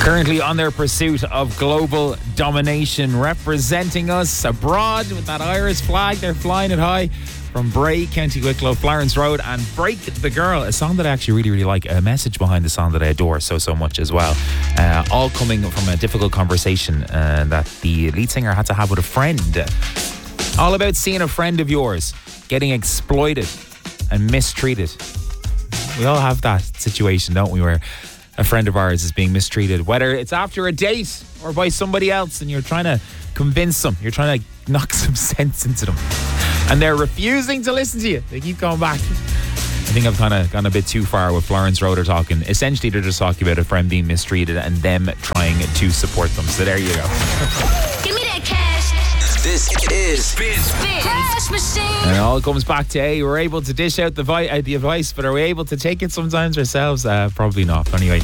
Currently on their pursuit of global domination, representing us abroad with that Irish flag. They're flying it high from Bray, County Wicklow, Florence Road, and Break the Girl, a song that I actually really like. A message behind the song that I adore so much as well. All coming from a difficult conversation that the lead singer had to have with a friend. All about seeing a friend of yours getting exploited and mistreated. We all have that situation, don't we, where a friend of ours is being mistreated, whether it's after a date or by somebody else, and you're trying to convince them, you're trying to knock some sense into them, and they're refusing to listen to you. They keep going back. I think I've kind of gone a bit too far with Florence Road talking. Essentially, they're just talking about a friend being mistreated and them trying to support them. So there you go. Give me that cash. This is Spin Cash Machine. And it all comes back to, hey, we're able to dish out the advice, but are we able to take it sometimes ourselves? Probably not. Anyway,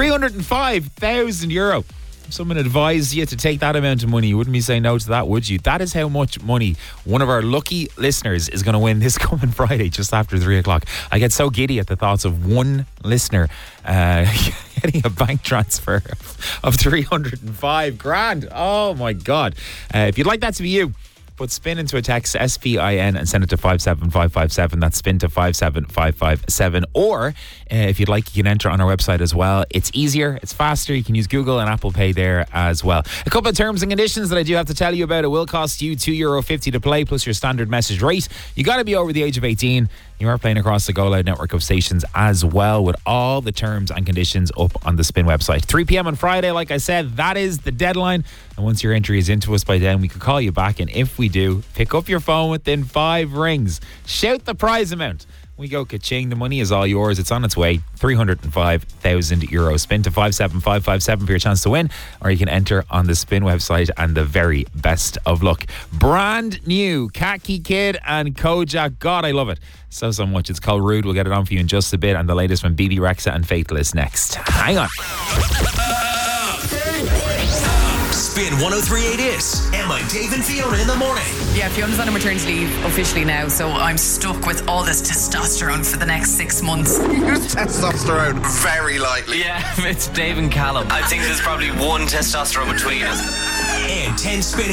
€305,000. If someone advised you to take that amount of money, you wouldn't be saying no to that, would you? That is how much money one of our lucky listeners is going to win this coming Friday, just after 3 o'clock. I get so giddy at the thoughts of one listener getting a bank transfer of 305 grand. Oh my God. If you'd like that to be you, put SPIN into a text, SPIN, and send it to 57557. That's SPIN to 57557. Or if you'd like, you can enter on our website as well. It's easier, it's faster. You can use Google and Apple Pay there as well. A couple of terms and conditions that I do have to tell you about. It will cost you €2.50 to play, plus your standard message rate. You got to be over the age of 18. You are playing across the Go Loud network of stations as well, with all the terms and conditions up on the Spin website. 3 p.m. on Friday, like I said, that is the deadline. And once your entry is into us by then, we could call you back. And if we do, pick up your phone within 5 rings. Shout the prize amount. We go ka-ching. The money is all yours. It's on its way. €305,000. Spin to 57557 for your chance to win. Or you can enter on the Spin website, and the very best of luck. Brand new Khaki Kid and Kojak. God, I love it so much. It's called Rude. We'll get it on for you in just a bit. And the latest from BB Rexa and Faithless next. Hang on. Spin 103.8 is Emma, Dave and Fiona in the morning. Yeah, Fiona's on a maternity leave officially now, so I'm stuck with all this testosterone for the next 6 months. Use testosterone very lightly. Yeah, it's Dave and Callum. I think there's probably one testosterone between us. And 10 Spin